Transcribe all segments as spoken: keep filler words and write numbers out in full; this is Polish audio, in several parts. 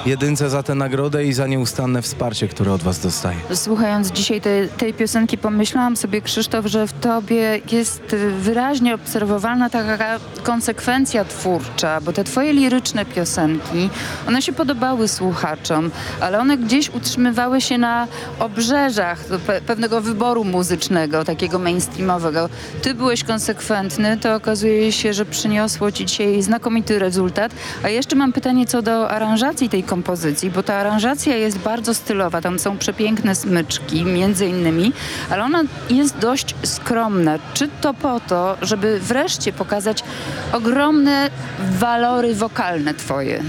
jedynce za tę nagrodę i za nieustanne wsparcie, które od was dostaję. Słuchając dzisiaj tej, tej piosenki, pomyślałam sobie, Krzysztof, że w tobie jest wyraźnie obserwowana taka konsekwencja twórcza, bo te twoje liryczne piosenki, one się podobały słuchaczom, ale one gdzieś utrzymywały się na obrzeżach pe pewnego wyboru muzycznego, takiego mainstreamowego. Ty byłeś konsekwentny, to okazuje się, że przyniosło ci dzisiaj znakomity rezultat. A jeszcze mam pytanie co do aranżacji tej kompozycji, bo ta aranżacja jest bardzo stylowa, tam są przepiękne smyczki między innymi, ale ona jest dość skromna. Czy to po to, żeby wreszcie pokazać ogromne walory wokalne twoje?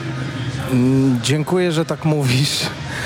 Mm, dziękuję, że tak mówisz.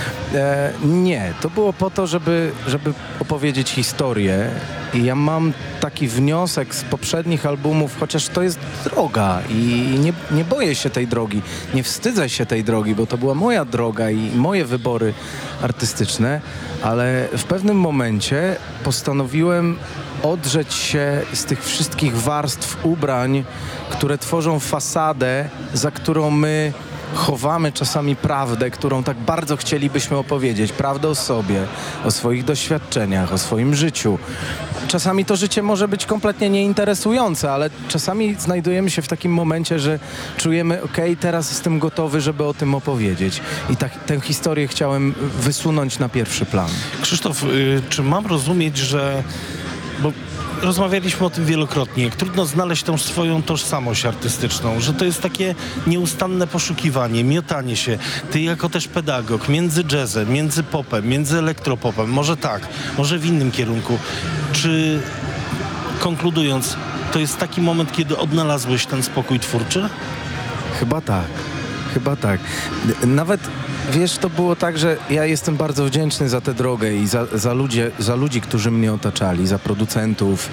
E, nie, to było po to, żeby, żeby opowiedzieć historię i ja mam taki wniosek z poprzednich albumów, chociaż to jest droga i nie, nie boję się tej drogi, nie wstydzę się tej drogi, bo to była moja droga i moje wybory artystyczne, ale w pewnym momencie postanowiłem odrzeć się z tych wszystkich warstw ubrań, które tworzą fasadę, za którą my chowamy czasami prawdę, którą tak bardzo chcielibyśmy opowiedzieć. Prawdę o sobie, o swoich doświadczeniach, o swoim życiu. Czasami to życie może być kompletnie nieinteresujące, ale czasami znajdujemy się w takim momencie, że czujemy, okej, teraz jestem gotowy, żeby o tym opowiedzieć. I tak, tę historię chciałem wysunąć na pierwszy plan. Krzysztof, y, czy mam rozumieć, że... Bo rozmawialiśmy o tym wielokrotnie, jak trudno znaleźć tą swoją tożsamość artystyczną, że to jest takie nieustanne poszukiwanie, miotanie się. Ty jako też pedagog między jazzem, między popem, między elektropopem, może tak, może w innym kierunku. Czy konkludując, to jest taki moment, kiedy odnalazłeś ten spokój twórczy? Chyba tak. Chyba tak. Nawet, wiesz, to było tak, że ja jestem bardzo wdzięczny za tę drogę i za, za, ludzie, za ludzi, którzy mnie otaczali, za producentów,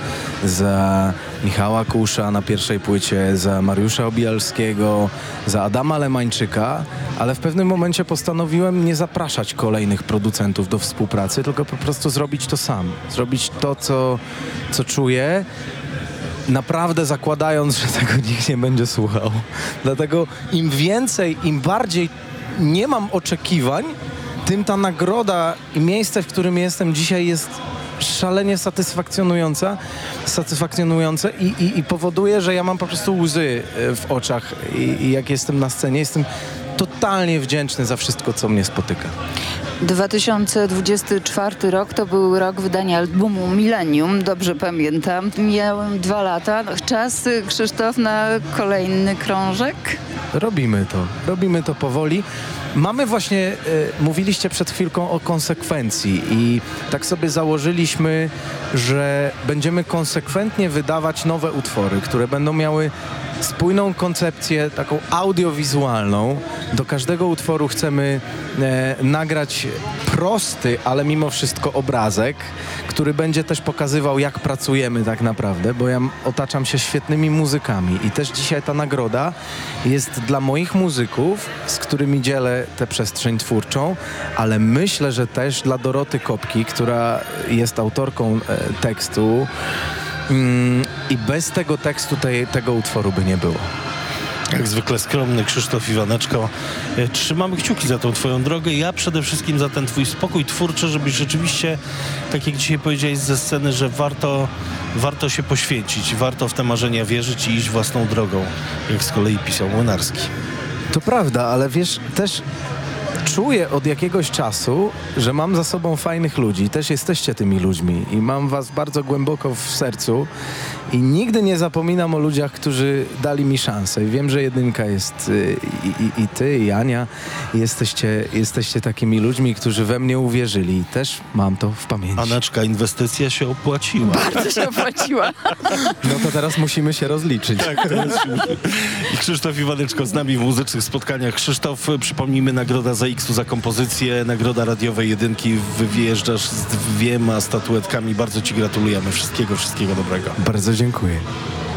za Michała Kusza na pierwszej płycie, za Mariusza Obialskiego, za Adama Lemańczyka, ale w pewnym momencie postanowiłem nie zapraszać kolejnych producentów do współpracy, tylko po prostu zrobić to sam. Zrobić to, co, co czuję, naprawdę zakładając, że tego nikt nie będzie słuchał. Dlatego im więcej, im bardziej nie mam oczekiwań, tym ta nagroda i miejsce, w którym jestem dzisiaj jest szalenie satysfakcjonująca, satysfakcjonujące i, i, i powoduje, że ja mam po prostu łzy w oczach i, i jak jestem na scenie, jestem totalnie wdzięczny za wszystko, co mnie spotyka. dwa tysiące dwudziesty czwarty rok to był rok wydania albumu Millennium, dobrze pamiętam. Miałem dwa lata. Czas, Krzysztof, na kolejny krążek? Robimy to. Robimy to powoli. Mamy właśnie, e, mówiliście przed chwilką o konsekwencji i tak sobie założyliśmy, że będziemy konsekwentnie wydawać nowe utwory, które będą miały spójną koncepcję taką audiowizualną. Do każdego utworu chcemy e, nagrać prosty, ale mimo wszystko obrazek, który będzie też pokazywał, jak pracujemy tak naprawdę, bo ja otaczam się świetnymi muzykami i też dzisiaj ta nagroda jest dla moich muzyków, z którymi dzielę tę przestrzeń twórczą, ale myślę, że też dla Doroty Kopki, która jest autorką e, tekstu. Mm, I bez tego tekstu tej, tego utworu by nie było. Jak zwykle skromny Krzysztof Iwaneczko. E, Trzymamy kciuki za tą twoją drogę. Ja przede wszystkim za ten twój spokój twórczy, żebyś rzeczywiście, tak jak dzisiaj powiedziałeś ze sceny, że warto, warto się poświęcić, warto w te marzenia wierzyć i iść własną drogą, jak z kolei pisał Młynarski. To prawda, ale wiesz, też czuję od jakiegoś czasu, że mam za sobą fajnych ludzi. Też jesteście tymi ludźmi i mam was bardzo głęboko w sercu i nigdy nie zapominam o ludziach, którzy dali mi szansę. I wiem, że jedynka jest y, i, i ty, i Ania. I jesteście, jesteście takimi ludźmi, którzy we mnie uwierzyli. I też mam to w pamięci. Aneczka, inwestycja się opłaciła. Bardzo się opłaciła. No to teraz musimy się rozliczyć. Tak, teraz I Krzysztof Iwaneczko z nami w muzycznych spotkaniach. Krzysztof, przypomnijmy, nagroda za X-u za kompozycję, nagroda radiowej jedynki. Wyjeżdżasz z dwiema statuetkami. Bardzo ci gratulujemy. Wszystkiego, wszystkiego dobrego. Bardzo dziękuję.